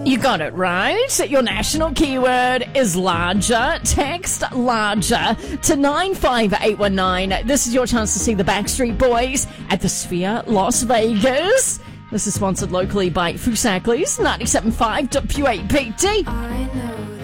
You got it right. Your national keyword is larger. Text larger to 95819. This is your chance to see the Backstreet Boys at the Sphere, Las Vegas. This is sponsored locally by Fusaklis, 97.5 WAPT. I know